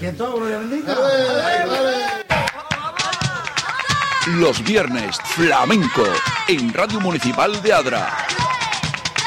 Quieto, gloria bendita. Los viernes, flamenco, en Radio Municipal de Adra.